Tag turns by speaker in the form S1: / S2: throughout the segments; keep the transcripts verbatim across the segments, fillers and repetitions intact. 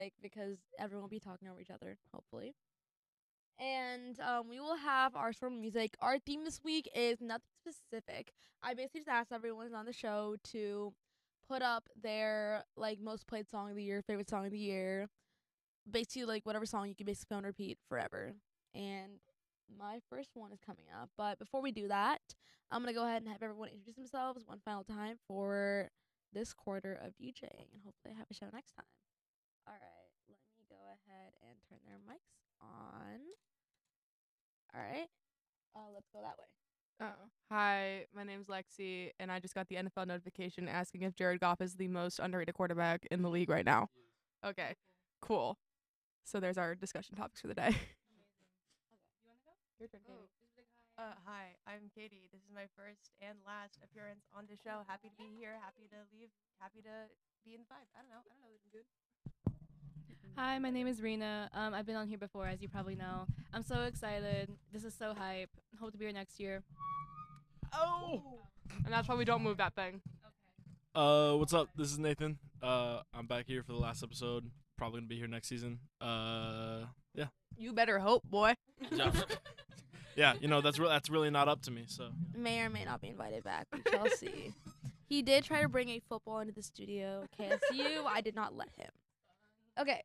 S1: like, because everyone will be talking over each other, hopefully. And um, we will have our sort of music. Our theme this week is nothing specific. I basically just asked everyone who's on the show to put up their like most played song of the year, favorite song of the year, basically like whatever song you can basically on repeat forever. And my first one is coming up. But before we do that, I'm gonna go ahead and have everyone introduce themselves one final time for this quarter of DJing, and hopefully I have a show next time. All right, let me go ahead and turn their mics on. All right, uh, let's go that way.
S2: Oh. Hi, my name's Lexi, and I just got the N F L notification asking if Jared Goff is the most underrated quarterback in the league right now. Okay, cool. So there's our discussion topics for the day. Your turn, Katie.
S3: Uh, hi, I'm Katie. This is my first and last appearance on the show. Happy to be here. Happy to leave. Happy to be in the vibe. I don't know. I don't know. I'm good.
S4: Hi, my name is Rena. Um, I've been on here before, as you probably know. I'm so excited. This is so hype. Hope to be here next year.
S2: Oh! And that's why we don't move that thing.
S5: Uh, what's up? This is Nathan. Uh, I'm back here for the last episode. Probably gonna be here next season. Uh, yeah.
S2: You better hope, boy.
S5: Yeah, yeah. You know that's re- that's really not up to me. So
S1: May or may not be invited back. We shall see. He did try to bring a football into the studio. K S U, I did not let him. Okay.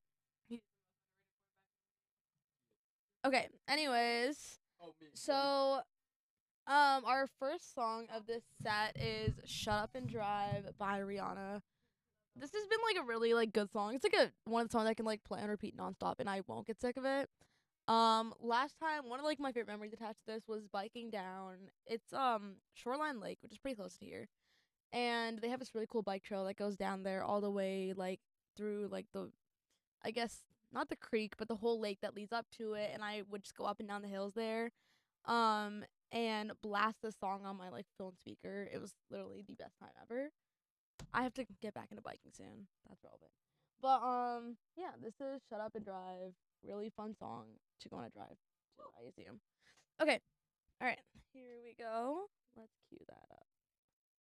S1: Okay. Anyways, so um, our first song of this set is "Shut Up and Drive" by Rihanna. This has been like a really like good song. It's like a one of the songs I can like play and repeat nonstop, and I won't get sick of it. Um, last time, one of like my favorite memories attached to this was biking down. It's um Shoreline Lake, which is pretty close to here, and they have this really cool bike trail that goes down there all the way like through like the, I guess not the creek, but the whole lake that leads up to it. And I would just go up and down the hills there, um, and blast this song on my like phone speaker. It was literally the best time ever. I have to get back into biking soon. That's relevant. But um, yeah, this is "Shut Up and Drive." Really fun song to go on a drive to, I assume. Okay, all right, here we go. Let's cue that up.